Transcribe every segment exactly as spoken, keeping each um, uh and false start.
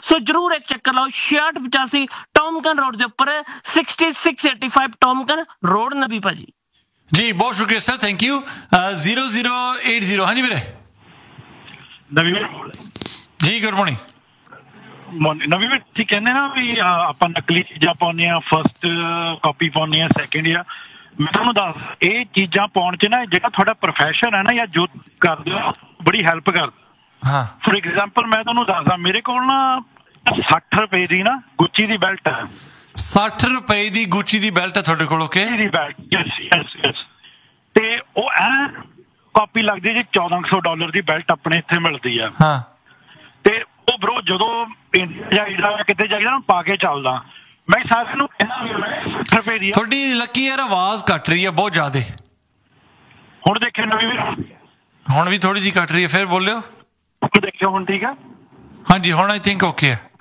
ਸੋ ਜਰੂਰ ਇੱਕ ਚੱਕਰ ਲਾਓ। ਛਿਆਹਠ ਪਚਾਸੀ ਟੌਮਕਨ ਰੋਡ ਦੇ ਉੱਪਰ sixty six eighty five ਟੌਮਕਨ road ਨਬੀ ਭਾਜੀ। ਜੀ ਬਹੁਤ ਸ਼ੁਕਰੀਆ sir, thank you. Zero zero eight zero ਹਾਂਜੀ ਵੀਰੇ। ਨਵੀਂ ਜੀ ਗੁੱਡ ਮਾਰਨਿੰਗ। ਨਵੀਂ ਵੀਰ ਤੁਸੀਂ ਕਹਿੰਦੇ ਨਾ ਵੀ ਆਪਾਂ ਨਕਲੀ ਚੀਜ਼ਾਂ ਪਾਉਂਦੇ ਹਾਂ, ਫਸਟ ਕਾਪੀ ਪਾਉਂਦੇ ਹਾਂ, ਸੈਕਿੰਡ ਜਾਂ ਮੈਂ ਤੁਹਾਨੂੰ ਦੱਸ ਇਹ ਚੀਜ਼ਾਂ ਪਾਉਣ 'ਚ ਨਾ ਜਿਹੜਾ ਤੁਹਾਡਾ ਪ੍ਰੋਫੈਸ਼ਨ ਹੈ ਨਾ ਜਾਂ ਜੋ ਕਰਦੇ ਹੋ ਬੜੀ ਹੈਲਪ ਕਰਦਾ। ਹਾਂ ਫੋਰ ਐਗਜ਼ਾਮਪਲ ਮੈਂ ਤੁਹਾਨੂੰ ਦੱਸਦਾ ਮੇਰੇ ਕੋਲ ਨਾ ਸੱਠ ਰੁਪਏ ਦੀ ਨਾ ਗੁੱਚੀ ਦੀ ਬੈਲਟ ਹੈ। ਸੱਠ ਰੁਪਏ ਦੀ ਗੁੱਚੀ ਦੀ ਬੈਲਟ ਹੈ ਤੁਹਾਡੇ ਕੋਲ? ਓਕੇ ਦੀ ਬੈਲਟ ਯੈਸ ਯੈਸ ਯੈਸ ਤੇ ਉਹ ਐ ਕਾਪੀ ਲੱਗਦੀ ਜੀ ਚੌਦਾਂ ਸੌ ਡਾਲਰ ਦੀ ਬੈਲਟ ਆਪਣੇ ਇੱਥੇ ਮਿਲਦੀ ਆ। ਹਾਂ ਤੇ ਉਹ ਬਰੋ ਜਦੋਂ ਇੰਡੀਆ ਜਾਈਦਾ ਕਿਤੇ ਜਾਈਦਾ ਨਾ ਪਾ ਕੇ ਚੱਲਦਾ ਮੈਂ ਸਾਰਿਆਂ ਨੂੰ ਸੱਠ ਰੁਪਏ ਦੀ। ਤੁਹਾਡੀ ਲੱਕੀ ਯਾਰ ਆਵਾਜ਼ ਕੱਟ ਰਹੀ ਹੈ ਬਹੁਤ ਜ਼ਿਆਦਾ। ਹੁਣ ਦੇਖਿਓ ਨਵੀਂ ਵੀਰ, ਹੁਣ ਵੀ ਥੋੜੀ ਜਿਹੀ ਕੱਟ ਰਹੀ ਹੈ, ਫਿਰ ਬੋਲਿਓ। ਦੇਖਿਓ ਹੁਣ ਠੀਕ ਆ? ਹਾਂਜੀ ਹੁਣ ਆਈ ਥਿੰਕ ਓਕੇ ਹੈ।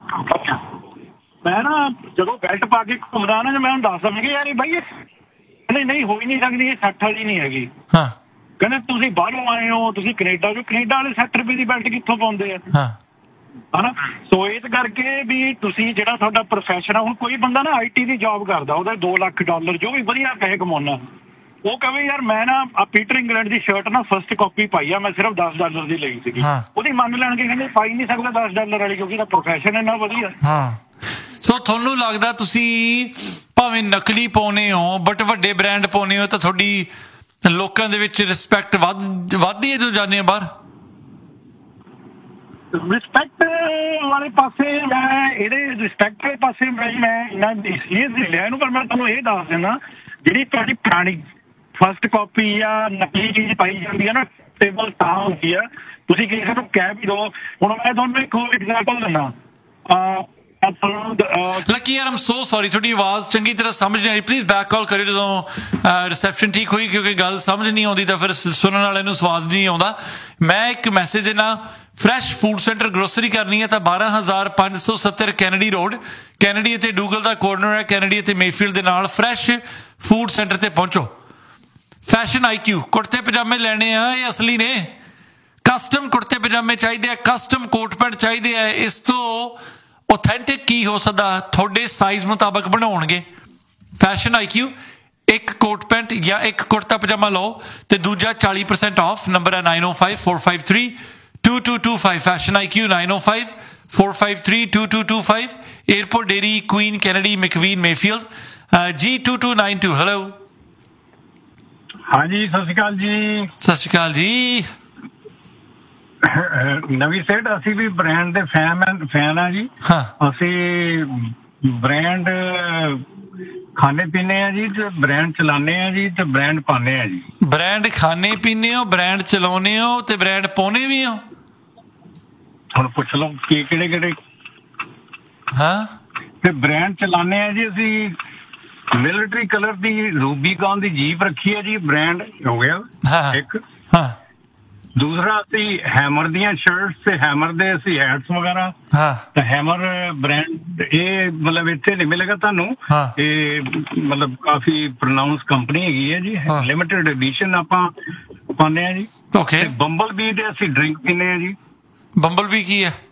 ਮੈਂ ਨਾ ਜਦੋਂ ਬੈਲਟ ਪਾ ਕੇ ਘੁੰਮਦਾ ਨਾ ਮੈਂ ਉਹਨੂੰ ਦੱਸਦਾ ਮੈਂ ਕਿਹਾ ਯਾਰ ਇਹ ਬਾਈ ਨਹੀਂ ਨਹੀਂ ਹੋ ਹੀ ਨਹੀਂ ਸਕਦੀ, ਇਹ ਸੱਠ ਵਾਲੀ ਨਹੀਂ ਹੈਗੀ। ਹਾਂ ਕਹਿੰਦੇ ਤੁਸੀਂ ਬਾਹਰੋਂ ਆਏ ਹੋ, ਤੁਸੀਂ ਕੈਨੇਡਾ ਚੋਂ, ਕੈਨੇਡਾ ਵਾਲੇ ਸੱਠ ਰੁਪਏ ਦੀ ਬੈਲਟ ਕਿੱਥੋਂ ਪਾਉਂਦੇ ਆ? ਹਾਂ ਹਨਾ ਸੋ ਇਸ ਕਰਕੇ ਵੀ ਤੁਸੀਂ ਜਿਹੜਾ ਤੁਹਾਡਾ ਪ੍ਰੋਫੈਸ਼ਨ ਆ, ਹੁਣ ਕੋਈ ਬੰਦਾ ਨਾ ਆਈ ਟੀ ਦੀ ਜੌਬ ਕਰਦਾ, ਉਹਦਾ ਦੋ ਲੱਖ ਡਾਲਰ ਜੋ ਵੀ ਵਧੀਆ ਪੈਸੇ ਕਮਾਉਣਾ, ਉਹ ਕਹੇ ਯਾਰ ਮੈਂ ਨਾ ਆ ਪੀਟਰ ਇੰਗਲੈਂਡ ਦੀ ਸ਼ਰਟ ਨਾ ਫਸਟ ਕਾਪੀ ਪਾਈ ਆ, ਮੈਂ ਸਿਰਫ ਦਸ ਡਾਲਰ ਦੀ ਲਈ ਸੀਗੀ, ਉਹਦੀ ਮੰਨ ਲੈਣਗੇ ਕਹਿੰਦੇ ਪਾਈ ਨਹੀਂ ਸਕਦਾ ਦਸ ਡਾਲਰ ਵਾਲੀ ਕਿਉਂਕਿ ਇਹਦਾ ਪ੍ਰੋਫੈਸ਼ਨ ਇੰਨਾ ਵਧੀਆ। ਹਾਂ ਸੋ ਤੁਹਾਨੂੰ ਲੱਗਦਾ ਤੁਸੀਂ ਭਾਵੇਂ ਨਕਲੀ ਪਾਉਨੇ ਹੋ ਬਟ ਵੱਡੇ ਬ੍ਰਾਂਡ ਪਾਉਨੇ ਹੋ ਤਾਂ ਤੁਹਾਡੀ ਲੋਕਾਂ ਦੇ ਵਿੱਚ ਰਿਸਪੈਕਟ ਵੱਧ ਵੱਧਦੀ ਹੈ ਜੋ ਜਾਂਦੇ ਹੋ ਬਾਹਰ? ਰਿਸਪੈਕਟ ਵਾਲੇ ਪਾਸੇ ਮੈਂ ਇਹਦੇ ਰਿਸਪੈਕਟ ਵਾਲੇ ਪਾਸੇ ਮੈਂ ਮੈਂ ਇੰਨਾ ਸੀਰੀਅਸ ਨਹੀਂ ਲਿਆ ਇਹਨੂੰ, ਪਰ ਮੈਂ ਤੁਹਾਨੂੰ ਇਹ ਦੱਸ ਦਿੰਦਾ ਜਿਹੜੀ ਤੁਹਾਡੀ ਪੁਰਾਣੀ ਫਸਟ ਕਾਪੀ ਜਾਂ ਨਕਲੀ ਚੀਜ਼ ਪਾਈ ਜਾਂਦੀ ਹੈ ਨਾ ਟੇਬਲ ਤਾਂ ਹੁੰਦੀ ਆ, ਤੁਸੀਂ ਕਿਸੇ ਨੂੰ ਕਹਿ ਵੀ ਦਿਓ। ਹੁਣ ਮੈਂ ਤੁਹਾਨੂੰ ਇੱਕ ਹੋਰ ਐਗਜ਼ਾਮਪਲ ਦਿੰਦਾ। ਲੱਕੀ ਯਾਰ ਆਮ ਸੋ ਸੌਰੀ ਤੁਹਾਡੀ ਆਵਾਜ਼ ਚੰਗੀ ਤਰ੍ਹਾਂ ਸਮਝ ਨਹੀਂ ਆਈ, ਪਲੀਜ਼ ਬੈਕ ਕਾਲ ਕਰਿਓ ਜਦੋਂ ਰਿਸੈਪਸ਼ਨ ਠੀਕ ਹੋਈ, ਕਿਉਂਕਿ ਗੱਲ ਸਮਝ ਨਹੀਂ ਆਉਂਦੀ ਤਾਂ ਫਿਰ ਸੁਣਨ ਵਾਲੇ ਨੂੰ ਸਵਾਦ ਨਹੀਂ ਆਉਂਦਾ। ਮੈਂ ਇੱਕ ਮੈਸੇਜ ਦੇਣਾ, ਫਰੈਸ਼ ਫੂਡ ਸੈਂਟਰ ਗਰੋਸਰੀ ਕਰਨੀ ਹੈ ਤਾਂ ਬਾਰਾਂ ਹਜ਼ਾਰ ਪੰਜ ਸੌ ਸੱਤਰ ਕੈਨੇਡੀ ਰੋਡ, ਕੈਨੇਡੀ ਅਤੇ ਡੂਗਲ ਦਾ ਕੋਰਨਰ ਹੈ, ਕੈਨੇਡੀ ਅਤੇ ਮੇਫੀਲਡ ਦੇ ਨਾਲ ਫਰੈਸ਼ ਫੂਡ ਸੈਂਟਰ ਤੇ ਪਹੁੰਚੋ। ਫੈਸ਼ਨ ਆਈ ਕਿਊ ਕੁੜਤੇ ਪਜਾਮੇ ਲੈਣੇ ਆ, ਇਹ ਅਸਲੀ ਨੇ। ਕਸਟਮ ਕੁੜਤੇ ਪਜਾਮੇ ਚਾਹੀਦੇ ਆ, ਕਸਟਮ ਕੋਟ ਪੈਂਟ ਚਾਹੀਦੇ ਆ, ਇਸ ਤੋਂ ਓਥੈਂਟਿਕ ਕੀ ਹੋ ਸਕਦਾ? ਤੁਹਾਡੇ ਸਾਈਜ਼ ਮੁਤਾਬਕ ਬਣਾਉਣਗੇ। ਫੈਸ਼ਨ ਆਈ ਕਿਊ ਇੱਕ ਕੋਟ ਪੈਂਟ ਜਾਂ ਇੱਕ ਕੁੜਤਾ ਪਜਾਮਾ ਲਓ ਤੇ ਦੂਜਾ ਚਾਲੀ ਪਰਸੈਂਟ ਆਫ। ਨੰਬਰ ਹੈ nine O five four five three two to to five. Fashion I Q nine O five four five three two to to five. Airport dairy, Queen, Kennedy, ਮੈਕਵੀਨ, Mayfield. ਜੀ to to nine to. Hello ਹਾਂਜੀ ਸਤਿ ਸ਼੍ਰੀ ਅਕਾਲ ਜੀ। ਸਤਿ ਸ਼੍ਰੀ ਅਕਾਲ ਜੀ। ਨਵੀਂ ਸੇਠ ਅਸੀਂ ਵੀ brand ਦੇ fan fan ਆ ਜੀ। ਅਸੀਂ ਬ੍ਰਾਂਡ ਖਾਣੇ ਪੀਣੇ ਆ ਜੀ ਤੇ ਬ੍ਰਾਂਡ ਚਲਾਉਂਦੇ ਆ ਜੀ ਤੇ ਬ੍ਰਾਂਡ ਪਾਉਂਦੇ ਆ ਜੀ। ਬ੍ਰਾਂਡ ਖਾਣੇ ਪੀਣੇ ਹੋ, ਬ੍ਰਾਂਡ ਚਲਾਉਂਦੇ ਹੋ ਤੇ ਬ੍ਰਾਂਡ ਪਾਉਂਦੇ ਵੀ ਹੋ? ਹੁਣ ਪੁੱਛ ਲਓ ਕੀ ਕਿਹੜੇ ਕਿਹੜੇ। ਹਾਂ ਤੇ ਬ੍ਰਾਂਡ ਚਲਾਉਂਦੇ ਆ ਜੀ ਅਸੀਂ। ਮਿਲਟਰੀ ਕਲਰ ਦੀ ਰੂਬੀਕੌਨ ਦੀ ਜੀਪ ਰੱਖੀ ਹੈ ਜੀ, ਬ੍ਰਾਂਡ ਹੋ ਗਿਆ ਇੱਕ। ਹਾਂ ਦੂਸਰਾ ਅਸੀਂ ਹੈਮਰ ਦੀਆਂ ਸ਼ਰਟਸ ਤੇ ਹੈਮਰ ਦੇ ਅਸੀਂ ਹੈਟਸ ਵਗੈਰਾ। ਹਾਂ ਤੇ ਹੈਮਰ ਬ੍ਰਾਂਡ ਇਹ ਮਤਲਬ ਇੱਥੇ ਨਹੀਂ ਮਿਲੇਗਾ ਤੁਹਾਨੂੰ, ਇਹ ਮਤਲਬ ਕਾਫੀ ਪ੍ਰੋਨਾਊਂਸ ਕੰਪਨੀ ਹੈਗੀ ਹੈ ਜੀ, ਲਿਮਿਟਡ ਐਡੀਸ਼ਨ ਆਪਾਂ ਪਾਉਂਦੇ ਆ ਜੀ। ਓਕੇ। ਬੰਬਲ ਬੀ ਦੇ ਅਸੀਂ ਡਰਿੰਕ ਪੀਂਦੇ ਆ ਜੀ। ਬੰਬਲ ਬੀ ਕੀ ਹੈ?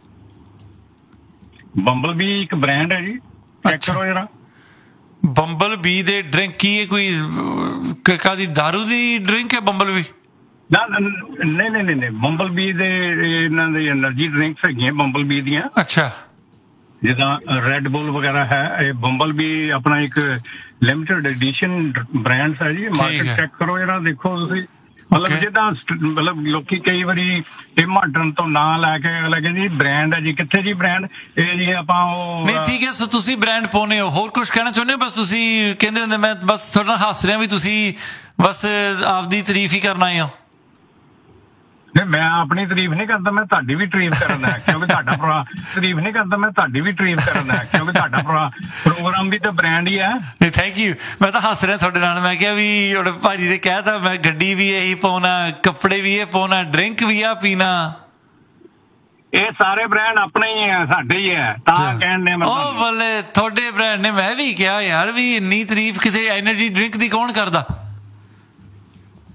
ਬੰਬਲ ਬੀ ਇੱਕ ਬ੍ਰਾਂਡ ਹੈ ਜੀ, ਚੈੱਕ ਕਰੋ ਜਰਾ। ਬੰਬਲ ਬੀ ਦੇ ਡਰਿੰਕ ਕੀ ਹੈ? ਕੋਈ ਕਾਦੀ ਦਾਰੂ ਦੀ ਡਰਿੰਕ ਹੈ ਬੰਬਲ ਬੀ? ਨਾ ਨਹੀਂ ਨਹੀਂ ਨਹੀਂ ਬੰਬਲ ਬੀ ਦੇ ਇਹਨਾਂ ਦੇ ਐਨਰਜੀ ਡਰਿੰਕਸ ਹੈਗੀਆਂ ਬੰਬਲ ਬੀ ਦੀਆਂ। ਅੱਛਾ। ਜਿੱਦਾਂ ਰੈਡ ਬੁੱਲ ਵਗੈਰਾ ਹੈ, ਇਹ ਬੰਬਲ ਬੀ ਆਪਣਾ ਇੱਕ ਲਿਮਿਟਡ ਐਡੀਸ਼ਨ ਬ੍ਰਾਂਡਸ ਹੈ ਜੀ। ਮਾਰਕੀਟ ਚੈੱਕ ਕਰੋ ਜਰਾ, ਦੇਖੋ ਤੁਸੀਂ। ਮਤਲਬ ਜਿੱਦਾਂ ਮਤਲਬ ਲੋਕੀ ਕਈ ਵਾਰੀ ਟਿਮ ਹਾਰਟਨ ਤੋਂ ਨਾਂ ਲੈ ਕੇ ਅਗਲਾ ਕਹਿੰਦੇ ਜੀ ਬ੍ਰਾਂਡ ਹੈ ਜੀ, ਕਿੱਥੇ ਜੀ ਬ੍ਰਾਂਡ? ਇਹ ਜੀ ਆਪਾਂ ਉਹ ਨਹੀਂ ਠੀਕ ਹੈ। ਸੋ ਤੁਸੀਂ ਬ੍ਰਾਂਡ ਪਾਉਨੇ ਹੋ, ਹੋਰ ਕੁਝ ਕਹਿਣਾ ਚਾਹੁੰਦੇ ਹੋ? ਬਸ ਤੁਸੀਂ ਕਹਿੰਦੇ ਹੁੰਦੇ ਮੈਂ ਬਸ ਤੁਹਾਡੇ ਨਾਲ ਹੱਸ ਰਿਹਾ ਵੀ ਤੁਸੀਂ ਬਸ ਆਪਦੀ ਤਾਰੀਫ ਹੀ ਕਰਨ ਆਏ ਹੋ। ਨਹੀਂ ਮੈਂ ਆਪਣੀ ਤਾਰੀਫ ਨਹੀਂ ਕਰਦਾ, ਮੈਂ ਤੁਹਾਡੀ ਵੀ ਤਾਰੀਫ ਕਰਨਾ ਕਿਉਂਕਿ ਤੁਹਾਡਾ ਤਾਰੀਫ ਨਹੀਂ ਕਰਦਾ, ਮੈਂ ਤੁਹਾਡੀ ਵੀ ਤਾਰੀਫ ਕਰਨਾ ਕਿਉਂਕਿ ਤੁਹਾਡਾ ਪ੍ਰੋਗਰਾਮ ਵੀ ਤਾਂ ਬ੍ਰਾਂਡ ਹੀ ਹੈ। ਨਹੀਂ ਥੈਂਕ ਯੂ। ਮੈਂ ਤਾਂ ਹੱਸ ਰਿਹਾ ਤੁਹਾਡੇ ਨਾਲ। ਮੈਂ ਕਿਹਾ ਵੀ ਹੁਣ ਭਾਜੀ ਨੇ ਕਹਿਤਾ ਮੈਂ ਗੱਡੀ ਵੀ ਇਹੀ ਪਾਉਣਾ, ਕੱਪੜੇ ਵੀ ਇਹ ਪਾਉਣਾ, ਡਰਿੰਕ ਵੀ ਆ ਪੀਣਾ। ਇਹ ਸਾਰੇ ਬ੍ਰਾਂਡ ਆਪਣੇ ਹੀ ਹੈ, ਸਾਡੇ ਹੀ ਹੈ, ਤਾਂ ਕਹਿਣ ਦੇ ਉਹ ਬੱਲੇ ਤੁਹਾਡੇ ਬ੍ਰਾਂਡ ਨੇ। ਮੈਂ ਵੀ ਕਿਹਾ ਯਾਰ ਵੀ ਇੰਨੀ ਤਾਰੀਫ ਕਿਸੇ ਐਨਰਜੀ ਡਰਿੰਕ ਦੀ ਕੌਣ ਕਰਦਾ?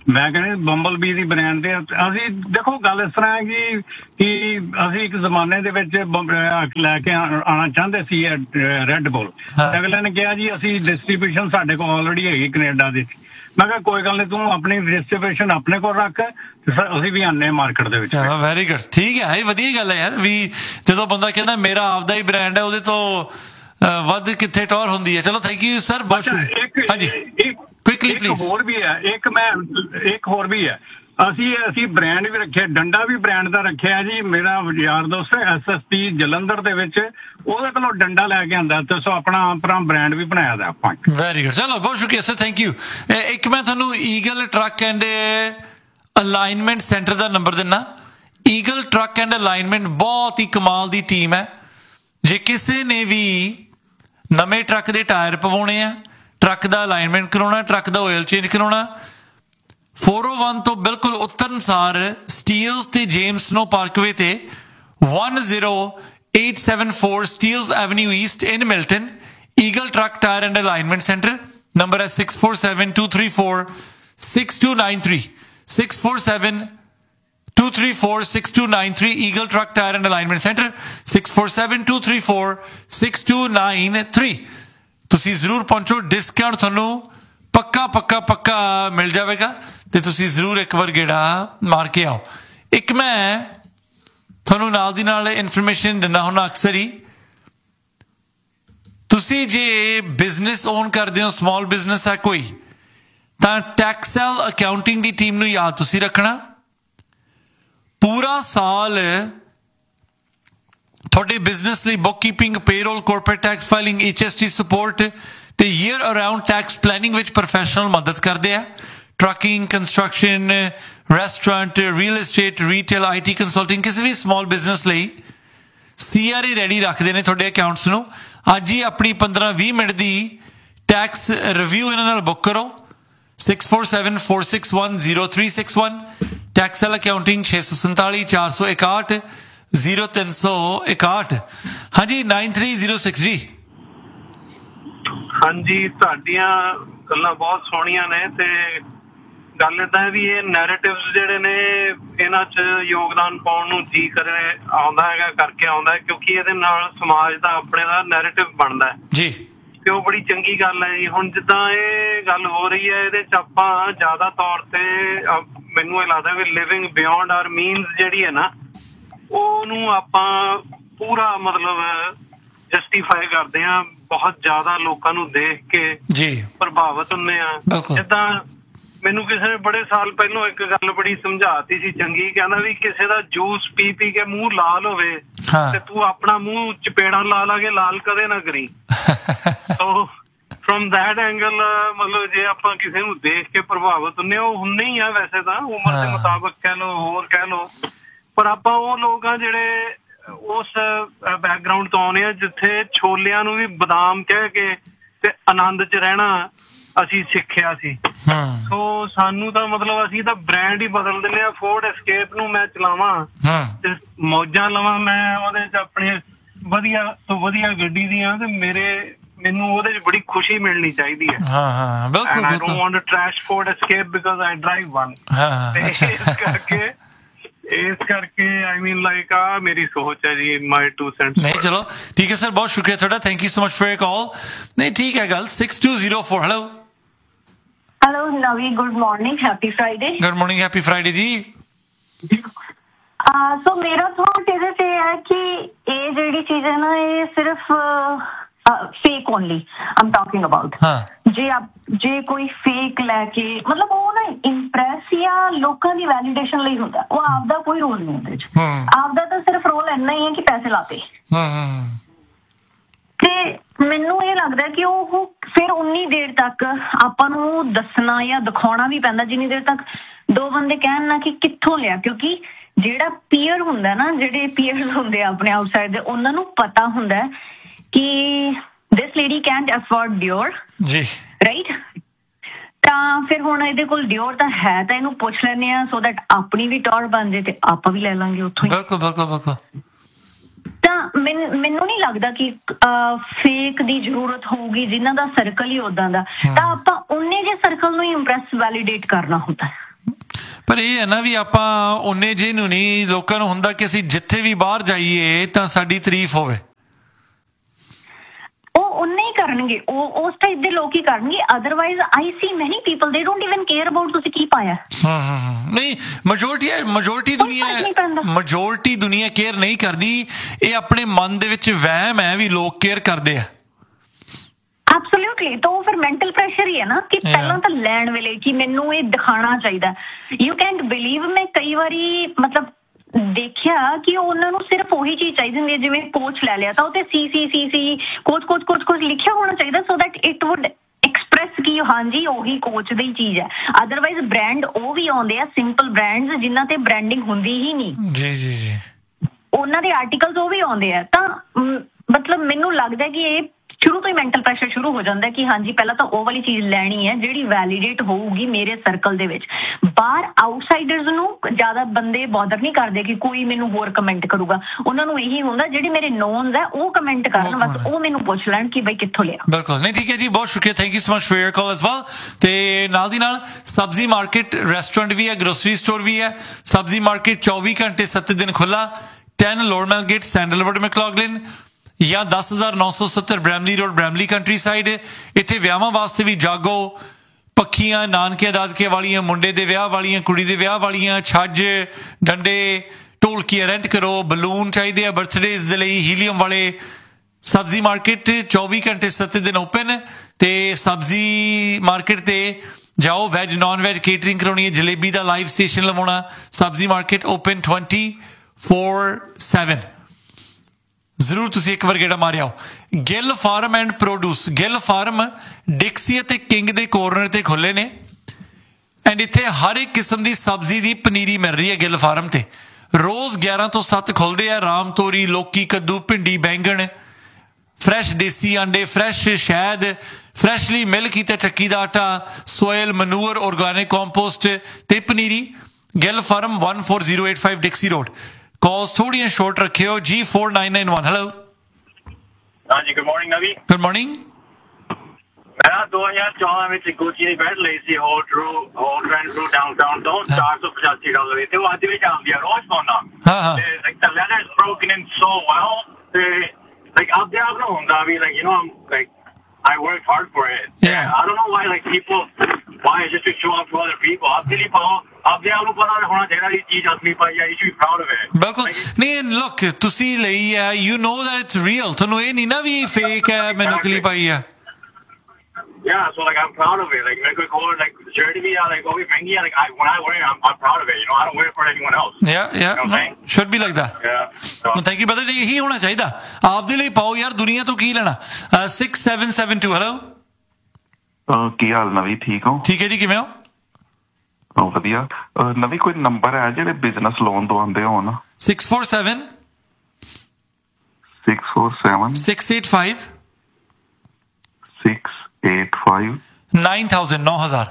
ਮੈਂ ਕਹਿੰਦਾ ਬੰਬਲ ਬੀ ਦੀ ਬ੍ਰਾਂਡ ਦੇ ਅਸੀਂ ਦੇਖੋ ਗੱਲ ਇਸ ਤਰ੍ਹਾਂ ਹੈ ਕਿ ਕਿ ਅਸੀਂ ਇੱਕ ਜ਼ਮਾਨੇ ਦੇ ਵਿੱਚ ਲੈ ਕੇ ਆਉਣਾ ਚਾਹੁੰਦੇ ਸੀ ਰੈੱਡ ਬੁੱਲ। ਅਗਲੇ ਨੇ ਕਿਹਾ ਜੀ ਅਸੀਂ ਡਿਸਟ੍ਰੀਬਿਊਸ਼ਨ ਸਾਡੇ ਕੋਲ ਆਲਰੇਡੀ ਹੈਗੀ ਕੈਨੇਡਾ ਦੇ। ਮੈਂ ਕਿਹਾ ਕੋਈ ਗੱਲ ਨਹੀਂ, ਤੂੰ ਆਪਣੀ ਡਿਸਟ੍ਰੀਬਿਊਸ਼ਨ ਆਪਣੇ ਕੋਲ ਰੱਖ, ਅਸੀਂ ਵੀ ਆਨੇ ਮਾਰਕੀਟ ਦੇ ਵਿੱਚ। ਵੈਰੀ ਗੁੱਡ, ਠੀਕ ਹੈ, ਇਹ ਵਧੀਆ ਗੱਲ ਹੈ ਯਾਰ ਵੀ ਜਦੋਂ ਬੰਦਾ ਕਹਿੰਦਾ ਮੇਰਾ ਆਪਦਾ ਹੀ ਬ੍ਰਾਂਡ ਹੈ ਉਹਦੇ ਤੋਂ ਵੱਧ ਕਿੱਥੇ ਟੌਰ ਹੁੰਦੀ ਹੈ। ਚਲੋ ਥੈਂਕ ਯੂ ਸਰ, ਬਹੁਤ ਸ਼ੁਕਰੀਆ। ਹਾਂਜੀ ਕੁਇਕਲੀ ਪਲੀਜ਼। ਹੋਰ ਵੀ ਹੈ ਇੱਕ ਮੈਂ ਇੱਕ ਹੋਰ ਵੀ ਹੈ, ਅਸੀਂ ਅਸੀਂ ਬ੍ਰਾਂਡ ਵੀ ਰੱਖਿਆ, ਡੰਡਾ ਵੀ ਬ੍ਰਾਂਡ ਦਾ ਰੱਖਿਆ ਜੀ। ਮੇਰਾ ਯਾਰ ਦੋਸਤ ਐਸ ਐਸ ਪੀ ਜਲੰਧਰ ਦੇ ਵਿੱਚ, ਉਹਦੇ ਕੋਲੋਂ ਡੰਡਾ ਲੈ ਕੇ ਆਂਦਾ ਤੇ ਸੋ ਆਪਣਾ ਆਪਣਾ ਬ੍ਰਾਂਡ ਵੀ ਬਣਾਇਆ ਦਾ ਆਪਾਂ। ਵੈਰੀ ਗੁੱਡ, ਚਲੋ ਬਹੁਤ ਸ਼ੁਕਰੀਆ ਸਰ, ਥੈਂਕ ਯੂ। ਇੱਕ ਮੈਂ ਤੁਹਾਨੂੰ eagle truck and alignment centre the number ਦਿੰਨਾ। ਈਗਲ ਟਰੱਕ ਐਂਡ ਅਲਾਈਨਮੈਂਟ ਬਹੁਤ ਹੀ ਕਮਾਲ ਦੀ ਟੀਮ ਹੈ। ਜੇ ਕਿਸੇ ਨੇ ਵੀ ਨਵੇਂ ਟਰੱਕ ਦੇ ਟਾਇਰ ਪਵਾਉਣੇ ਆ, ਟਰੱਕ ਦਾ ਅਲਾਈਨਮੈਂਟ ਕਰਾਉਣਾ, ਟਰੱਕ ਦਾ ਆਇਲ ਚੇਂਜ ਕਰਾਉਣਾ, फोर ओ वन ਤੋਂ ਬਿਲਕੁਲ ਉਤਰਨ ਸਾਰ ਸਟੀਲਸ ਤੇ ਜੇਮਸ ਨੋ ਪਾਰਕਵੇ ਤੇ one zero eight seven four Steeles avenue East in Milton. Eagle truck tyre and alignment centre. Number ਹੈ six four seven two three four six two nine three six four seven two three four six two nine three। Eagle truck tyre and alignment centre six four seven two three four six two nine three। ਤੁਸੀਂ ਜ਼ਰੂਰ ਪਹੁੰਚੋ, discount ਤੁਹਾਨੂੰ ਪੱਕਾ ਪੱਕਾ ਪੱਕਾ ਮਿਲ ਜਾਵੇਗਾ ਤੇ ਤੁਸੀਂ ਜ਼ਰੂਰ ਇੱਕ ਵਾਰ ਗੇੜਾ ਮਾਰ ਕੇ ਆਓ। ਇੱਕ ਮੈਂ ਤੁਹਾਨੂੰ ਨਾਲ ਦੀ ਨਾਲ ਇਨਫੋਰਮੇਸ਼ਨ ਦਿੰਦਾ ਹੁੰਦਾ ਅਕਸਰ ਹੀ, ਤੁਸੀਂ ਜੇ ਬਿਜ਼ਨਸ ਓਨ ਕਰਦੇ ਹੋ, ਸਮਾਲ ਬਿਜ਼ਨਸ ਹੈ ਕੋਈ, ਤਾਂ ਟੈਕਸਲ ਅਕਾਊਂਟਿੰਗ ਦੀ ਟੀਮ ਨੂੰ ਯਾਦ ਤੁਸੀਂ ਰੱਖਣਾ। ਪੂਰਾ ਸਾਲ ਤੁਹਾਡੇ ਬਿਜ਼ਨਸ ਲਈ book keeping, payroll, corporate tax filing, H S T support ਤੇ ਈਅਰ ਅਰਾਊਂਡ ਟੈਕਸ ਪਲੈਨਿੰਗ ਵਿੱਚ ਪ੍ਰੋਫੈਸ਼ਨਲ ਮਦਦ ਕਰਦੇ ਆ। Trucking, construction, restaurant, real estate, retail, I T consulting, ਕਿਸੇ ਵੀ ਸਮਾਲ ਬਿਜ਼ਨਸ ਲਈ ਸੀ ਆਰ ਈ ਰੈਡੀ ਰੱਖਦੇ ਨੇ ਤੁਹਾਡੇ ਅਕਾਊਂਟਸ ਨੂੰ। ਅੱਜ ਹੀ ਆਪਣੀ ਪੰਦਰਾਂ ਵੀਹ ਮਿੰਟ ਦੀ ਟੈਕਸ ਰਿਵਿਊ ਇਹਨਾਂ ਨਾਲ ਬੁੱਕ ਕਰੋ। six four seven four six one zero three six one। ਟੈਕਸਲ accounting ਛੇ ਸੌ ਸੰਤਾਲੀ ਚਾਰ ਸੌ ਇਕਾਹਠ ਜ਼ੀਰੋ ਤਿੰਨ ਸੌ ਇਕਾਹਠ। ਹਾਂਜੀ nine three zero six ਜੀ। ਹਾਂਜੀ, ਤੁਹਾਡੀਆਂ ਗੱਲਾਂ ਬਹੁਤ ਸੋਹਣੀਆਂ ਨੇ ਤੇ ਗੱਲ ਏਦਾਂ ਵੀ ਇਹ ਨੈਰੇਟਿਵਸ ਜਿਹੜੇ ਨੇ ਇਹਨਾਂ 'ਚ ਯੋਗਦਾਨ ਪਾਉਣ ਨੂੰ ਜੀ ਕਰੇ ਆਉਂਦਾ ਹੈਗਾ, ਕਰਕੇ ਆਉਂਦਾ, ਕਿਉਂਕਿ ਇਹਦੇ ਨਾਲ ਸਮਾਜ ਦਾ ਆਪਣੇ ਦਾ ਨੈਰੇਟਿਵ ਬਣਦਾ ਜੀ ਤੇ ਉਹ ਬੜੀ ਚੰਗੀ ਗੱਲ ਹੈ ਜੀ। ਹੁਣ ਜਿੱਦਾਂ ਇਹ ਗੱਲ ਹੋ ਰਹੀ ਹੈ, ਇਹਦੇ 'ਚ ਆਪਾਂ ਜ਼ਿਆਦਾ ਤੌਰ ਤੇ ਮੈਨੂੰ ਇਹ ਲੱਗਦਾ ਵੀ ਲਿਵਿੰਗ ਬਿਯੋਂਡ ਆਰ ਮੀਨਸ ਜਿਹੜੀ ਹੈ ਨਾ, ਉਹਨੂੰ ਆਪਾਂ ਪੂਰਾ ਮਤਲਬ ਜਸਟੀਫਾਈ ਕਰਦੇ ਹਾਂ। ਬਹੁਤ ਜ਼ਿਆਦਾ ਲੋਕਾਂ ਨੂੰ ਦੇਖ ਕੇ ਜੀ ਪ੍ਰਭਾਵਿਤ ਹੁੰਦੇ ਆ। ਜਿੱਦਾਂ ਮੈਨੂੰ ਕਿਸੇ ਨੇ ਬੜੇ ਸਾਲ ਪਹਿਲਾਂ ਇੱਕ ਗੱਲ ਬੜੀ ਸਮਝਾਤੀ ਸੀ ਚੰਗੀ, ਕਹਿੰਦਾ ਵੀ ਕਿਸੇ ਦਾ ਜੂਸ ਪੀ ਪੀ ਕੇ ਮੂੰਹ ਲਾਲ ਹੋਵੇ ਤੇ ਤੂੰ ਆਪਣਾ ਮੂੰਹ ਚਪੇੜਾਂ ਲਾ ਲਾ ਕੇ ਲਾਲ ਕਦੇ ਨਾ ਕਰੀ। ਸੋ ਫਰੋਮ ਦੈਟ ਐਂਗਲ ਮਤਲਬ ਜੇ ਆਪਾਂ ਕਿਸੇ ਨੂੰ ਦੇਖ ਕੇ ਪ੍ਰਭਾਵਿਤ ਹੁੰਦੇ, ਉਹ ਹੁੰਦੇ ਹੀ ਆ ਵੈਸੇ ਤਾਂ ਉਮਰ ਦੇ ਮੁਤਾਬਕ ਕਹਿ ਲਓ, ਹੋਰ ਕਹਿ ਲਓ, ਪਰ ਆਪਾਂ ਉਹ ਲੋਕ ਆ ਜਿਹੜੇ ਉਸ ਬੈਕਗਰਾਊਂਡ ਤੋਂ ਆਉਂਦੇ ਆ ਜਿੱਥੇ ਛੋਲਿਆਂ ਨੂੰ ਵੀ ਬਦਾਮ ਕਹਿ ਕੇ ਤੇ ਆਨੰਦ 'ਚ ਰਹਿਣਾ ਅਸੀਂ ਸਿੱਖਿਆ ਸੀ। ਸੋ ਸਾਨੂੰ ਤਾਂ ਮਤਲਬ ਅਸੀਂ ਤਾਂ ਬ੍ਰਾਂਡ ਹੀ ਬਦਲ ਦਿੰਦੇ ਆ। ਫੋਰਡ ਐਸਕੇਪ ਨੂੰ ਮੈਂ ਚਲਾਵਾਂ ਤੇ ਮੌਜਾਂ ਲਵਾਂ, ਮੈਂ ਉਹਦੇ 'ਚ ਆਪਣੇ ਵਧੀਆ ਤੋਂ ਵਧੀਆ ਗੱਡੀ ਦੀਆਂ, ਤੇ ਮੇਰੇ ਮੈਨੂੰ ਉਹਦੇ 'ਚ ਬੜੀ ਖੁਸ਼ੀ ਮਿਲਣੀ ਚਾਹੀਦੀ ਹੈ। ਹਾਂ ਹਾਂ ਬਿਲਕੁਲ। I don't want to trash Ford Escape because I drive one। ਇਸ ਕਰਕੇ ਇਸ ਕਰਕੇ ਆਈ ਮੀਨ ਲਾਈਕ ਆ ਮੇਰੀ ਸੋਚ ਹੈ ਜੀ, ਮਾਈ ਟੂ ਸੈਂਟਸ। ਨਹੀਂ ਚਲੋ ਠੀਕ ਹੈ ਸਰ, ਬਹੁਤ ਸ਼ੁਕਰੀਆ ਤੁਹਾਡਾ, thank you so much for your ਕਾਲ। ਨਹੀਂ ਠੀਕ ਹੈ ਗੱਲ। six two zero four hello hello ਨਵੀ, good morning, happy Friday. Good morning, happy Friday ਜੀ। ਸੋ ਮੇਰਾ ਥੋਟ ਇਹਦੇ ਤੇ ਹੈ ਕਿ ਇਹ ਜਿਹੜੀ ਚੀਜ਼ ਹੈ ਨਾ, ਇਹ ਸਿਰਫ fake only Aam talking about. ਜੇ ਜੇ ਕੋਈ ਫੇਕ ਲੈ ਕੇ ਮਤਲਬ ਉਹ ਨਾ ਇੰਪ੍ਰੈਸ ਜਾਂ ਲੋਕਾਂ ਦੀ ਵੈਲੀਡੇਸ਼ਨ ਲਈ ਹੁੰਦਾ, ਉਹ ਆਪਦਾ ਕੋਈ ਰੋਲ ਨਹੀਂ ਉਹਦੇ 'ਚ। ਆਪਦਾ ਤਾਂ ਸਿਰਫ ਰੋਲ ਇੰਨਾ ਹੀ ਹੈ ਕਿ ਪੈਸੇ ਲਾਤੇ। ਤੇ ਮੈਨੂੰ ਇਹ ਲੱਗਦਾ ਕਿ ਉਹ ਫਿਰ ਉਨੀ ਦੇਰ ਤੱਕ ਆਪਾਂ ਨੂੰ ਦੱਸਣਾ ਜਾਂ ਦਿਖਾਉਣਾ ਵੀ ਪੈਂਦਾ ਜਿੰਨੀ ਦੇਰ ਤੱਕ ਦੋ ਬੰਦੇ ਕਹਿਣ ਨਾ ਕਿ ਕਿੱਥੋਂ ਲਿਆ, ਕਿਉਂਕਿ ਜਿਹੜਾ ਪੀਅਰ ਹੁੰਦਾ ਨਾ, ਜਿਹੜੇ ਪੀਅਰਸ ਹੁੰਦੇ ਆ ਆਪਣੇ ਆਊਟਸਾਈਡ ਦੇ, ਉਹਨਾਂ ਨੂੰ ਪਤਾ ਹੁੰਦਾ ਕਿ ਦਿਸ ਲੇਡੀ ਕੈਨਟ ਅਫੋਰਡ ਡਿਓਰ ਜੀ, ਰਾਈਟ। ਤਾਂ ਫਿਰ ਹੁਣ ਇਹਦੇ ਕੋਲ ਡਿਓਰ ਤਾਂ ਹੈ, ਤਾਂ ਇਹਨੂੰ ਪੁੱਛ ਲੈਂਦੇ ਆ ਸੋ ਦੈਟ ਆਪਣੀ ਵੀ ਟੌਰ ਬਣ ਜੇ ਤੇ ਆਪਾਂ ਵੀ ਲੈ ਲਾਂਗੇ ਉੱਥੋਂ ਹੀ। ਬਿਲਕੁਲ ਬਿਲਕੁਲ ਬਿਲਕੁਲ। ਤਾਂ ਮੈਨੂੰ ਨਹੀਂ ਲੱਗਦਾ ਕਿ ਫੇਕ ਦੀ ਜ਼ਰੂਰਤ ਹੋਊਗੀ ਜਿਨ੍ਹਾਂ ਦਾ ਸਰਕਲ ਹੀ ਉਦਾਂ ਦਾ, ਤਾਂ ਆਪਾਂ ਉਨੇ ਜੇ ਸਰਕਲ ਨੂੰ ਇੰਪ੍ਰੈਸ ਵੈਲੀਡੇਟ ਕਰਨਾ ਹੁੰਦਾ। ਪਰ ਇਹ ਹੈ ਨਾ ਵੀ ਆਪਾਂ ਉਹਨੇ ਜੇ ਨੂੰ ਨਹੀਂ, ਲੋਕਾਂ ਨੂੰ ਹੁੰਦਾ ਕਿ ਅਸੀਂ ਜਿੱਥੇ ਵੀ ਬਾਹਰ ਜਾਈਏ ਤਾਂ ਸਾਡੀ ਤਾਰੀਫ ਹੋਵੇ। ਉਹ ਉਹਨੇ ਹੀ ਕਰਨਗੇ, ਉਹ ਉਸ ਟਾਈਪ ਦੇ ਲੋਕ ਹੀ ਕਰਨਗੇ। ਅਦਰਵਾਈਜ਼ ਆਈ ਸੀ ਮੈਨੀ ਪੀਪਲ ਦੇ ਡੋਂਟ ਇਵਨ ਕੇਅਰ ਅਬਾਊਟ ਤੁਸੀਂ ਕੀ ਪਾਇਆ। ਹਾਂ ਹਾਂ ਨਹੀਂ, ਮੈਜੋਰਟੀ ਹੈ, ਮੈਜੋਰਟੀ ਦੁਨੀਆ ਮੈਜੋਰਟੀ ਦੁਨੀਆ ਕੇਅਰ ਨਹੀਂ ਕਰਦੀ। ਇਹ ਆਪਣੇ ਮਨ ਦੇ ਵਿੱਚ ਵਹਿਮ ਹੈ ਵੀ ਲੋਕ ਕੇਅਰ ਕਰਦੇ ਆ। ਐਬਸੋਲਿਊਟਲੀ। ਤਾਂ ਉਹ ਫਿਰ ਮੈਂਟਲ ਪ੍ਰੈਸ਼ਰ ਹੀ ਹੈ ਨਾ ਕਿ ਪਹਿਲਾਂ ਤਾਂ ਲੈਣ ਵੇਲੇ ਕਿ ਮੈਨੂੰ ਇਹ ਦਿਖਾਣਾ ਚਾਹੀਦਾ। ਯੂ ਕੈਨਟ ਬਿਲੀਵ, ਮੈਂ ਕਈ ਵਾਰੀ ਮਤਲਬ ਦੇਖਿਆ ਕਿ ਉਹਨਾਂ ਨੂੰ ਸਿਰਫ ਉਹੀ ਚੀਜ਼ ਚਾਹੀਦੀ ਹੁੰਦੀ ਹੈ। ਜਿਵੇਂ ਕੋਚ ਲੈ ਲਿਆ ਤਾਂ ਉਹ ਤੇ ਸੀ ਸੀ ਸੀ ਸੀ ਕੋਚ ਕੋਚ ਕੋਚ ਕੋਚ ਲਿਖਿਆ ਹੋਣਾ ਚਾਹੀਦਾ so that it wood express ਕਿ ਹਾਂਜੀ ਉਹੀ ਕੋਚ ਦੀ ਚੀਜ਼ ਹੈ। ਅਦਰਵਾਈਜ਼ ਬ੍ਰਾਂਡ ਉਹ ਵੀ ਆਉਂਦੇ ਆ ਸਿੰਪਲ ਬ੍ਰਾਂਡਸ ਜਿਨ੍ਹਾਂ ਤੇ ਬ੍ਰਾਂਡਿੰਗ ਹੁੰਦੀ ਹੀ ਨਹੀਂ। ਜੀ ਜੀ ਜੀ ਉਹਨਾਂ ਦੇ ਆਰਟੀਕਲਸ ਉਹ ਵੀ ਆਉਂਦੇ ਆ। ਤਾਂ ਮਤਲਬ ਮੈਨੂੰ ਲੱਗਦਾ ਕਿ ਇਹ ਸ਼ੁਰੂ ਤੋਂ ਹੀ ਮੈਂਟਲ ਪ੍ਰੈਸ਼ਰ ਸ਼ੁਰੂ ਹੋ ਜਾਂਦਾ ਕਿ ਹਾਂਜੀ ਪਹਿਲਾਂ ਤਾਂ ਉਹ ਵਾਲੀ ਚੀਜ਼ ਲੈਣੀ ਹੈ ਜਿਹੜੀ ਵੈਲੀਡੇਟ ਹੋਊਗੀ ਮੇਰੇ ਸਰਕਲ ਦੇ ਵਿੱਚ। ਬਾਹਰ ਆਊਟਸਾਈਡਰਸ ਨੂੰ ਜ਼ਿਆਦਾ ਬੰਦੇ ਬੋਦਰ ਨਹੀਂ ਕਰਦੇ ਕਿ ਕੋਈ ਮੈਨੂੰ ਹੋਰ ਕਮੈਂਟ ਕਰੂਗਾ। ਉਹਨਾਂ ਨੂੰ ਇਹੀ ਹੁੰਦਾ ਜਿਹੜੇ ਮੇਰੇ ਨੋਨਸ ਹੈ ਉਹ ਕਮੈਂਟ ਕਰਨ, ਬਸ ਉਹ ਮੈਨੂੰ ਪੁੱਛ ਲੈਣ ਕਿ ਬਈ ਕਿੱਥੋਂ ਲਿਆ। ਬਿਲਕੁਲ ਨਹੀਂ, ਠੀਕ ਹੈ ਜੀ, ਬਹੁਤ ਸ਼ੁਕਰੀਆ, thank you so much for your call as well. ਤੇ ਨਾਲ ਦੀ ਨਾਲ ਸਬਜ਼ੀ ਮਾਰਕੀਟ ਰੈਸਟੋਰੈਂਟ ਵੀ ਹੈ, ਗਰੋਸਰੀ ਸਟੋਰ ਵੀ ਹੈ। ਸਬਜ਼ੀ ਮਾਰਕੀਟ ਚੌਵੀ ਘੰਟੇ ਸੱਤ ਦਿਨ ਖੁੱਲਾ, ਦਸ ਲੋਰਮੈਲ ਗੇਟ, ਸੈਂਡਲਵੁੱਡ, ਮੈਕਲੌਗਲਿਨ ਜਾਂ ਦਸ ਹਜ਼ਾਰ ਨੌ ਸੌ ਸੱਤਰ Bramley road, Bramley country side. ਇੱਥੇ ਵਿਆਹਾਂ ਵਾਸਤੇ ਵੀ ਜਾਗੋ, ਪੱਖੀਆਂ, ਨਾਨਕੇ ਦਾਦਕੇ ਵਾਲੀਆਂ, ਮੁੰਡੇ ਦੇ ਵਿਆਹ ਵਾਲੀਆਂ, ਕੁੜੀ ਦੇ ਵਿਆਹ ਵਾਲੀਆਂ, ਛੱਜ, ਡੰਡੇ, ਢੋਲਕੀਆਂ ਰੈਂਟ ਕਰੋ, ਬਲੂਨ ਚਾਹੀਦੇ ਆ ਬਰਥਡੇਜ਼ ਦੇ ਲਈ, ਹੀਲੀਅਮ ਵਾਲੇ। ਸਬਜ਼ੀ ਮਾਰਕੀਟ ਚੌਵੀ ਘੰਟੇ ਸੱਤ ਦਿਨ ਓਪਨ। ਤੇ ਸਬਜ਼ੀ ਮਾਰਕੀਟ ਤੇ ਜਾਓ, ਵੈਜ ਨॉन ਵੈਜ ਕੇਟਰਿੰਗ ਕਰਾਉਣੀ ਹੈ, ਜਲੇਬੀ ਦਾ ਲਾਈਵ ਸਟੇਸ਼ਨ ਲਵਾਉਣਾ। ਸਬਜ਼ੀ market open twenty four seven. ਜ਼ਰੂਰ ਤੁਸੀਂ ਇੱਕ ਵਾਰ ਗੇੜਾ ਮਾਰਿਆਓ। Gill farm and produce, Gill farm ਡਿਕਸੀ ਅਤੇ ਕਿੰਗ ਦੇ ਕੋਰਨਰ ਤੇ ਖੁੱਲੇ ਨੇ ਐਂਡ ਇੱਥੇ ਹਰ ਇੱਕ ਕਿਸਮ ਦੀ ਸਬਜ਼ੀ ਦੀ ਪਨੀਰੀ ਮਿਲ ਰਹੀ ਹੈ ਗਿੱਲ ਫਾਰਮ ਤੇ। ਰੋਜ਼ ਗਿਆਰਾਂ ਤੋਂ ਸੱਤ ਖੁੱਲਦੇ ਆ। ਰਾਮ ਤੋਰੀ, ਲੋਕੀ, ਕੱਦੂ, ਭਿੰਡੀ, ਬੈਂਗਣ, ਫਰੈਸ਼ ਦੇਸੀ ਆਂਡੇ, ਫਰੈਸ਼ ਸ਼ਹਿਦ, ਫਰੈਸ਼ਲੀ ਮਿਲ ਕੀਤਾ ਚੱਕੀ ਦਾ ਆਟਾ, ਸੋਇਲ ਮਨੂਅਰ, ਆਰਗੈਨਿਕ ਕੰਪੋਸਟ ਤੇ ਪਨੀਰੀ। Gill farm one four zero eight five ਡਿਕਸੀ road. ਕਾਲਸ ਥੋੜੀਆਂ ਸ਼ੋਰਟ ਰੱਖਿਓ। ਜੀ four nine nine one, hello. ਹਾਂਜੀ, ਗੁੱਡ ਮਾਰਨਿੰਗ ਨਵੀ। Good morning. ਮੈਂ ਦੋ ਹਜ਼ਾਰ ਚੌਦਾਂ ਵਿੱਚ ਗੁੱਚੀ ਦੀ ਬੈਟ ਲਈ ਸੀ, hole true hole trend true downtown ਤੋਂ ਚਾਰ ਸੌ ਪਚਾਸੀ ਡਾਲਰ ਦੀ, ਤੇ ਉਹ ਅੱਜ ਵੀ ਚੱਲਦੀ ਆ, ਰੋਜ਼ ਪਾਉਂਦਾ। ਹਾਂ ਹਾਂ ਤੇ like the leather is broken in so well. ਤੇ ਲਾਈਕ ਆਪਦੇ ਆਪ ਨੂੰ ਹੁੰਦਾ ਵੀ like you know like I worked hard for it. Yeah. I don't know why like people why just to show off to other people. ਆਪਦੇ ਲਈ ਪਾਓ, ਆਪਦੇ ਆਪ ਨੂੰ ਪਤਾ ਹੋਣਾ ਚਾਹੀਦਾ ਇਹ ਚੀਜ਼ ਅਸਲੀ ਪਾਈ ਆ, you should be proud of it. ਬਿਲਕੁਲ ਨਹੀਂ, ਲੁੱਕ ਤੁਸੀਂ ਲਈ ਹੈ, you know that it's real. ਤੁਹਾਨੂੰ ਇਹ ਨਹੀਂ ਨਾ ਵੀ ਫੇਕ ਹੈ, ਮੈਂ ਨਕਲੀ ਪਾਈ ਆ। Yeah, so like I'm proud of it. Like ਮੇਰੇ ਕੋਲ ਕੋਲ like shirt ਵੀ ਆ, like ਉਹ ਵੀ ਮਹਿੰਗੀ ਆ, like I when I wear it I'm, I'm proud of it. You know, I don't wear it for anyone else. Yeah, yeah, you know no, should be like that. Yeah. So. No, thank you brother, ਇਹੀ ਹੋਣਾ ਚਾਹੀਦਾ। ਆਪਦੇ ਲਈ ਪਾਓ ਯਾਰ, ਦੁਨੀਆ ਤੋਂ ਕੀ ਲੈਣਾ। six seven seven two, hello. ਕੀ ਹਾਲ ਨਵੀ, ਠੀਕ ਹੋ? ਠੀਕ ਹੈ ਜੀ, ਕਿਵੇਂ ਹੋ? ਵਧੀਆ। ਨਵੀ ਕੋਈ ਨੰਬਰ ਹੈ ਜਿਹੜੇ ਬਿਜ਼ਨਸ ਲੋਨ ਦਵਾਉਂਦੇ ਹੋਣ? six four seven six four seven six eight five six eight five nine thousand, नौ हजार।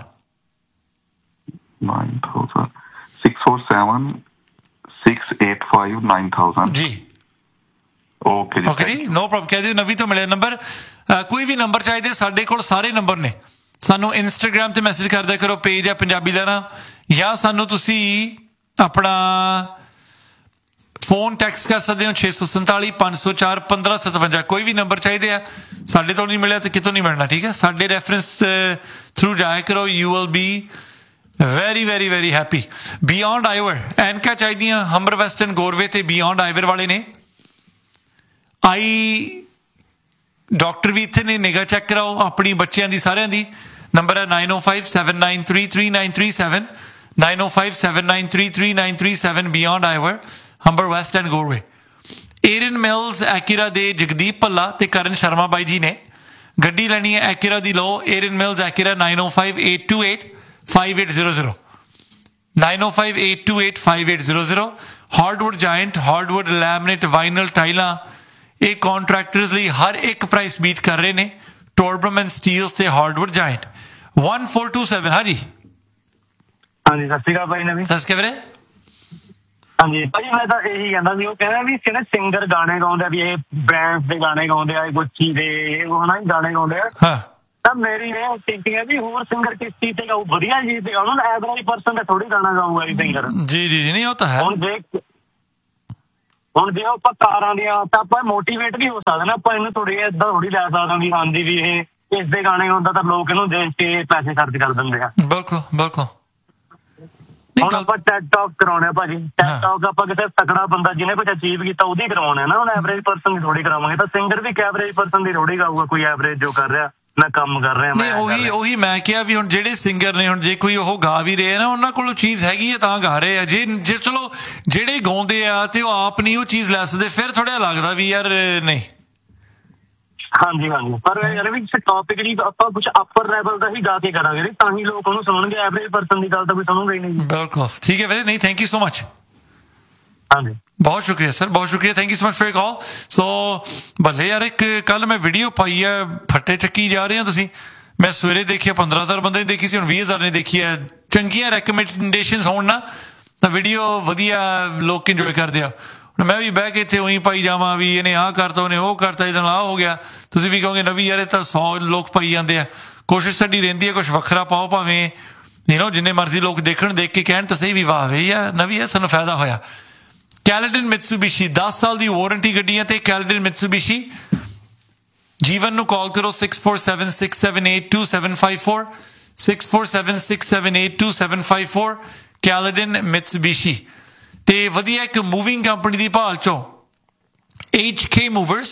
nine thousand six four seven six eight five nine thousand ਜੀ ਓਕੇ ਜੀ ਓਕੇ ਜੀ, ਨੋ ਪ੍ਰੋਬਲਮ। ਕਹਿ ਦਿਓ ਨਵੀ ਤੋਂ ਮਿਲਿਆ ਨੰਬਰ। ਕੋਈ ਵੀ ਨੰਬਰ ਚਾਹੀਦੇ, ਸਾਡੇ ਕੋਲ ਸਾਰੇ ਨੰਬਰ ਨੇ। ਸਾਨੂੰ ਇੰਸਟਾਗ੍ਰਾਮ ਤੇ ਮੈਸੇਜ ਕਰਦਿਆ ਕਰੋ, ਪੇਜ ਹੈ ਪੰਜਾਬੀ ਲਹਿਰਾਂ, ਜਾਂ ਸਾਨੂੰ ਤੁਸੀਂ ਆਪਣਾ ਫੋਨ ਟੈਕਸਟ ਕਰ ਸਕਦੇ ਹੋ ਛੇ ਸੌ ਸੰਤਾਲੀ ਪੰਜ ਸੌ ਚਾਰ ਪੰਦਰਾਂ ਸਤਵੰਜਾ। ਕੋਈ ਵੀ ਨੰਬਰ ਚਾਹੀਦੇ ਆ, ਸਾਡੇ ਤੋਂ ਨਹੀਂ ਮਿਲਿਆ ਤੇ ਕਿਤੋਂ ਨਹੀਂ ਮਿਲਣਾ, ਠੀਕ ਹੈ। ਸਾਡੇ ਰੈਫਰੈਂਸ ਥਰੂ ਜਾਇਆ ਕਰੋ, you will be very very very happy. Beyond ਆਈਵਰ ਐਨਕਾਂ ਚਾਹੀਦੀਆਂ, ਹੰਬਰ ਵੈਸਟਰਨ ਗੋਰਵੇ ਤੇ ਬਿਯੋਂਡ ਆਈਵਰ ਵਾਲੇ ਨੇ। ਆਈ ਡਾਕਟਰ ਵੀ ਇੱਥੇ ਨੇ, ਨਿਗਾਹ ਚੈੱਕ ਕਰਾਓ ਆਪਣੀ ਬੱਚਿਆਂ ਦੀ, ਸਾਰਿਆਂ ਦੀ। ਨੰਬਰ ਹੈ nine oh five seven nine three three nine three seven nine oh five seven nine three three nine three seven beyond ਆਈਵਰ, Humber West and ਗੋਰਵੇ। ਏਰਨ mills ਐਕੀਰਾ ਦੇ ਜਗਦੀਪ ਭੱਲਾ ਤੇ ਕਰਨ ਸ਼ਰਮਾ ਬਾਈ ਜੀ ਨੇ। ਗੱਡੀ ਲੈਣੀ ਹੈ ਐਕੀਰਾ ਦੀ, ਲਓ ਏਰਨ mills ਐਕੀਰਾ nine oh five eight two eight five eight zero zero nine oh five eight two eight five eight zero zero। Hardwood giant, hardwood ਲੈਮਨੇਟ, ਵਾਈਨਲ ਟਾਈਲਾਂ, ਇਹ ਕੰਟਰੈਕਟਰਸ ਲਈ ਹਰ ਇੱਕ ਪ੍ਰਾਈਸ ਬੀਟ ਕਰ ਰਹੇ ਨੇ। ਟੋਰਬਰਮ ਐਂਡ ਸਟੀਲਸ ਤੇ hardwood giant. one four two seven, ਹਾਂਜੀ ਹਾਂਜੀ, ਸਤਿ ਸ਼੍ਰੀ ਅਕਾਲ ਭਾਈ ਨਵੀਂ। ਸਤਿ ਸ਼੍ਰੀ ਅਕਾਲ ਵੀਰੇ। ਹਾਂਜੀ ਭਾਜੀ, ਮੈਂ ਤਾਂ ਇਹੀ ਕਹਿੰਦਾ ਸੀ, ਉਹ ਕਹਿੰਦਾ ਵੀ ਕਿਹੜੇ ਸਿੰਗਰ ਗਾਣੇ ਗਾਉਂਦੇ ਆ, ਵੀ ਇਹ ਬ੍ਰਾਂਡਸ ਦੇ ਗਾਣੇ ਗਾਉਂਦੇ ਆ, ਗੁੱਚੀ ਦੇ, ਉਹ ਹਨਾ ਗਾਣੇ ਗਾਉਂਦੇ ਆ। ਹਾਂ, ਤਾਂ ਨਾ ਮੇਰੀ ਇਹ ਥਿੰਕਿੰਗ ਹੈ ਵੀ ਹੋਰ ਸਿੰਗਰ ਕਿਸ ਚੀਜ਼ ਤੇ ਗਾਊ ਵਧੀਆ ਜੀ ਤੇ ਉਹਨਾਂ ਨੂੰ ਐਵਰੇਜ ਪਰਸਨ ਤੇ ਥੋੜੀ ਗਾਣਾ ਗਾਊਗਾ ਜੀ ਸਿੰਗਰ। ਜੀ ਜੀ ਨਹੀਂ ਉਹ ਤਾਂ ਹੈ। ਹੁਣ ਦੇਖ ਹੁਣ ਜੇ ਆਪਾਂ ਕਾਰਾਂ ਦੀਆਂ ਤਾਂ ਆਪਾਂ ਮੋਟੀਵੇਟ ਵੀ ਹੋ ਸਕਦੇ ਨਾ, ਆਪਾਂ ਇਹਨੂੰ ਥੋੜੀ ਏਦਾਂ ਥੋੜੀ ਲੈ ਸਕਦੇ ਵੀ ਹਾਂਜੀ ਵੀ ਇਹ ਇਸ ਦੇ ਗਾਣੇ ਹੁੰਦਾ ਤਾਂ ਲੋਕ ਇਹਨੂੰ ਦੇਖ ਕੇ ਪੈਸੇ ਖਰਚ ਕਰ ਦਿੰਦੇ ਆ। ਬਿਲਕੁਲ ਬਿਲਕੁਲ। ਹੁਣ ਆਪਾਂ ਟੈਡ ਟਾਕ ਕਰਾਉਣੇ ਭਾਜੀ, ਟੈਡ ਟਾਕ ਆਪਾਂ ਕਿਸੇ ਤਕੜਾ ਬੰਦਾ ਜਿਹਨੇ ਕੁਝ ਅਚੀਵ ਕੀਤਾ ਉਹਦੀ ਕਰਾਉਣੇ ਨਾ, ਹੁਣ ਐਵਰੇਜ ਪਰਸਨ ਦੀ ਥੋੜੀ ਕਰਾਵਾਂਗੇ। ਤਾਂ ਸਿੰਗਰ ਵੀ ਐਵਰੇਜ ਪਰਸਨ ਦੀ ਥੋੜੀ ਗਾਊਗਾ, ਕੋਈ ਐਵਰੇਜ ਜੋ ਕਰ ਰਿਹਾ ਮੈਂ ਕੰਮ ਕਰ ਰਿਹਾ। ਨਹੀਂ ਉਹੀ ਉਹੀ ਮੈਂ ਕਿਹਾ ਵੀ ਹੁਣ ਜਿਹੜੇ ਸਿੰਗਰ ਨੇ ਹੁਣ ਜੇ ਕੋਈ ਉਹ ਗਾ ਵੀ ਰਹੇ ਨਾ ਉਹਨਾਂ ਕੋਲ ਚੀਜ਼ ਹੈਗੀ ਹੈ ਤਾਂ ਗਾ ਰਹੇ ਆ। ਜੇ ਜੇ ਚਲੋ ਜਿਹੜੇ ਗਾਉਂਦੇ ਆ ਤੇ ਉਹ ਆਪ ਨਹੀਂ ਉਹ ਚੀਜ਼ ਲੈ ਸਕਦੇ ਫਿਰ ਥੋੜਾ ਲੱਗਦਾ ਵੀ ਯਾਰ ਨਹੀਂ। ਹਾਂਜੀ ਹਾਂਜੀ ਪਰ ਯਾਰ ਵੀ ਟੌਪਿਕ ਦੀ ਆਪਾਂ ਕੁਝ ਅਪਰ ਲੈਵਲ ਦਾ ਹੀ ਗਾ ਕੇ ਕਰਾਂਗੇ ਤਾਂ ਹੀ ਲੋਕ ਉਹਨੂੰ ਸੁਣਨਗੇ। ਐਵਰੇਜ ਪਰਸਨ ਦੀ ਗੱਲ ਤਾਂ ਕੋਈ ਸੁਣੂਗਾ ਹੀ ਨਹੀਂ। ਬਿਲਕੁਲ ਠੀਕ ਹੈ ਵੀਰੇ। ਨਹੀਂ ਥੈਂਕ ਯੂ ਸੋ ਮਚ। ਹਾਂਜੀ ਬਹੁਤ ਸ਼ੁਕਰੀਆ ਸਰ, ਬਹੁਤ ਸ਼ੁਕਰੀਆ। Thank you so much for ਕਾਲ। ਸੋ ਭਲੇ ਯਾਰ ਇੱਕ ਕੱਲ ਮੈਂ ਵੀਡੀਓ ਪਾਈ ਹੈ ਫੱਟੇ ਚੱਕੀ ਜਾ ਰਹੇ ਹੋ ਤੁਸੀਂ। ਮੈਂ ਸਵੇਰੇ ਦੇਖਿਆ ਪੰਦਰਾਂ ਹਜ਼ਾਰ ਬੰਦੇ ਨੇ ਦੇਖੀ ਸੀ, ਹੁਣ ਵੀਹ ਹਜ਼ਾਰ ਨੇ ਦੇਖੀ ਹੈ। ਚੰਗੀਆਂ ਰეკਮੈਂਡੇਸ਼ਨਸ ਹੋਣ ਨਾ ਤਾਂ ਵੀਡੀਓ ਵਧੀਆ ਲੋਕ ਇੰਜੋਏ ਕਰਦੇ ਆ। ਹੁਣ ਮੈਂ ਵੀ ਬਹਿ ਕੇ ਇੱਥੇ ਉਹੀ ਪਾਈ ਜਾਵਾਂ ਵੀ ਇਹਨੇ ਆਹ ਕਰਤਾ ਉਹਨੇ ਉਹ ਕਰਤਾ ਇਹਦੇ ਨਾਲ ਆਹ ਹੋ ਗਿਆ, ਤੁਸੀਂ ਵੀ ਕਹੋਗੇ ਨਵੀਂ ਯਾਰ ਇਹ ਤਾਂ ਸੌ ਲੋਕ ਪਾਈ ਜਾਂਦੇ ਆ। ਕੋਸ਼ਿਸ਼ ਸਾਡੀ ਰਹਿੰਦੀ ਹੈ ਕੁਛ ਵੱਖਰਾ ਪਾਓ, ਭਾਵੇਂ ਯੂ ਨੋ ਜਿੰਨੇ ਮਰਜ਼ੀ ਲੋਕ ਦੇਖਣ, ਦੇਖ ਕੇ ਕਹਿਣ ਤਾਂ ਸਹੀ ਵੀ ਵਾਹ ਵੇ ਯਾਰ ਨਵੀਂ ਹੈ ਸਾਨੂੰ ਫਾਇਦਾ ਹੋਇਆ। ਕੈਲੇਡਨ ਮਿਟਸੂਬਿਸ਼ੀ ਦਸ ਸਾਲ ਦੀ ਵਾਰੰਟੀ ਗੱਡੀਆਂ ਤੇ ਕੈਲੇਡਨ ਮਿਟਸੂਬਿਸ਼ੀ। ਜੀਵਨ ਨੂੰ ਕਾਲ ਕਰੋ six four seven six seven eight two seven five four six four seven six seven eight two seven five four ਕੈਲੇਡਨ ਮਿਟਸੂਬਿਸ਼ੀ। ਤੇ ਵਧੀਆ ਇੱਕ ਮੂਵਿੰਗ ਕੰਪਨੀ ਦੀ ਭਾਲ ਚੋਂ ਐਚ ਕੇ ਮੂਵਰਸ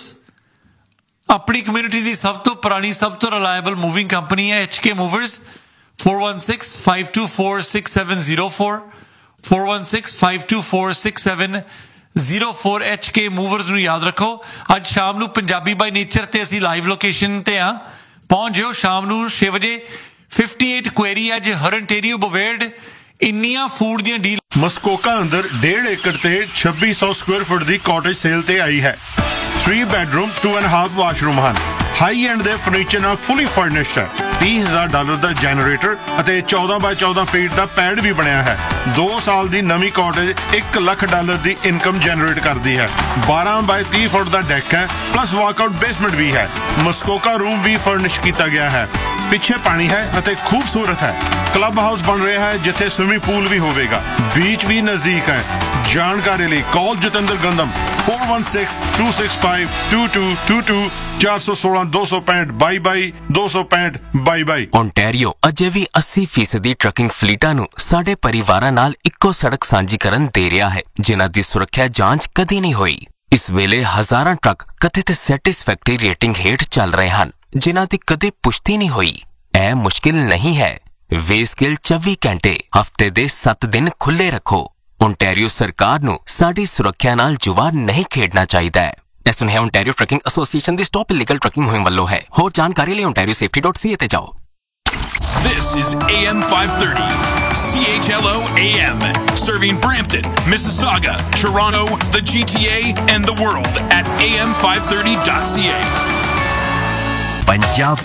ਆਪਣੀ ਕਮਿਊਨਿਟੀ ਦੀ ਸਭ ਤੋਂ ਪੁਰਾਣੀ ਸਭ ਤੋਂ ਰਿਲਾਇਬਲ ਮੂਵਿੰਗ ਕੰਪਨੀ ਹੈ H K movers. four one six five two four six seven zero four four one six five two four six seven zero four H K movers ਨੂੰ ਯਾਦ ਰੱਖੋ। ਅੱਜ ਸ਼ਾਮ ਨੂੰ ਪੰਜਾਬੀ ਬਾਈ ਨੇਚਰ ਤੇ ਅਸੀਂ live location ਤੇ ਆ, ਪਹੁੰਚ ਜਿਓ ਸ਼ਾਮ ਨੂੰ ਛੇ ਵਜੇ। ਅਠਾਸੀ ਕੁਐਰੀ ਅੱਜ ਹਰਨਟੇਰੀਓ ਬਵੇਰਡ ਇੰਨੀਆਂ ਫੂਡ ਦੀਆਂ ਡੀਲ। ਮਸਕੋਕਾ ਅੰਦਰ ਡੇਢ ਏਕੜ ਤੇ ਛੱਬੀ ਸੌ ਸਕੁਅਰ ਫੁੱਟ ਦੀ ਕਾਟੇਜ ਸੇਲ ਤੇ ਆਈ ਹੈ। Three bedroom to and half washroom ਹਨ। ਹਾਈ ਐਂਡ ਦੇ ਫਰਨੀਚਰ ਨਾਲ ਫੁੱਲੀ ਫਰਨਿਸ਼ਡ ਹੈ। ਤੀਹ ਹਜ਼ਾਰ ਡਾਲਰ ਦਾ ਜੈਨਰੇਟਰ ਅਤੇ ਚੌਦਾਂ ਬਾਈ ਚੌਦਾਂ ਫੀਟ ਦਾ ਪੈਡ ਵੀ ਬਣਿਆ ਹੈ। ਦੋ ਸਾਲ ਦੀ ਨਵੀਂ ਕਾਟੇਜ ਇੱਕ ਲੱਖ ਡਾਲਰ ਦੀ ਇਨਕਮ ਜਨਰੇਟ ਕਰਦੀ ਹੈ। ਬਾਰਾਂ ਬਾਈ ਤੀਹ ਫੁੱਟ ਦਾ ਡੈਕ ਹੈ, ਪਲੱਸ ਵਾਕਆਊਟ ਬੇਸਮੈਂਟ ਵੀ ਹੈ। ਮਸਕੋਕਾ ਰੂਮ ਵੀ ਫਰਨਿਸ਼ ਕੀਤਾ ਗਿਆ ਹੈ। ਪਿੱਛੇ ਪਾਣੀ ਹੈ ਅਤੇ ਖੂਬਸੂਰਤ ਹੈ। ਕਲੱਬ ਹਾਊਸ ਬਣ ਰਿਹਾ ਹੈ ਜਿੱਥੇ ਸਵਿਮਿੰਗ ਪੂਲ ਵੀ ਹੋਵੇਗਾ। ਬੀਚ ਵੀ ਨਜ਼ਦੀਕ ਹੈ। ਜਾਣਕਾਰੀ ਲਈ ਕਾਲ Jatinder ਗੰਦਮ four one six two six five two two two two ਚਾਰ ਸੌ ਸੋਲਾਂ ਦੋ ਸੌ ਪੈਂਹਠ ਬਾਈ ਬਾਈ ਦੋ ਸੌ ਪੈਂਹਠ ਬਾਈ ਬਾਈ। ਓਨਟਾਰੀਓ ਅਜੇ ਵੀ ਅੱਸੀ ਫੀਸਦੀ ਟਰੱਕਿੰਗ ਫਲੀਟਾਂ ਨੂੰ ਸਾਡੇ ਪਰਿਵਾਰਾਂ ਨਾਲ ਇੱਕੋ ਸੜਕ ਸਾਂਝੀ ਕਰਨ ਦੇ ਰਿਹਾ ਹੈ, ਜਿਨ੍ਹਾਂ ਦੀ ਸੁਰੱਖਿਆ ਜਾਂਚ ਕਦੀ ਨਹੀਂ ਹੋਈ। ਇਸ ਵੇਲੇ ਹਜ਼ਾਰਾਂ ਟਰੱਕ ਕਥਿਤ ਸੈਟਿਸਫੈਕਟਰੀ ਰੇਟਿੰਗ ਹੇਠ ਚੱਲ ਰਹੇ ਹਨ, ਜਿਨ੍ਹਾਂ ਦੀ ਕਦੇ ਪੁਸ਼ਟੀ ਨਹੀਂ ਹੋਈ। ਇਹ ਮੁਸ਼ਕਿਲ ਨਹੀਂ ਹੈ। ਵੇਸਕੇਲ ਚੌਵੀ ਘੰਟੇ ਹਫ਼ਤੇ ਦੇ ਸੱਤ ਦਿਨ ਖੁੱਲ੍ਹੇ ਰੱਖੋ। ਓਨਟਾਰੀਓ ਸਰਕਾਰ ਨੂੰ ਸਾਡੀ ਸੁਰੱਖਿਆ ਨਾਲ ਜੁਆ ਨਹੀਂ ਖੇਡਣਾ ਚਾਹੀਦਾ ਹੈ। ਇਹ ਸੁਨੇਹਾ ਓਨਟਾਰੀਓ ਟਰੱਕਿੰਗ ਐਸੋਸੀਏਸ਼ਨ ਦੀ ਸਟਾਪ ਇਲੀਗਲ ਟਰੱਕਿੰਗ ਮੁਹਿੰਮ ਵੱਲੋਂ ਹੈ। ਹੋਰ ਜਾਣਕਾਰੀ ਲਈ ontario safety dot c a ਤੇ ਜਾਓ। This is A M five thirty, C H L O A M, serving Brampton, Mississauga, Toronto, the G T A, and the world at A M five thirty dot c a. Punjab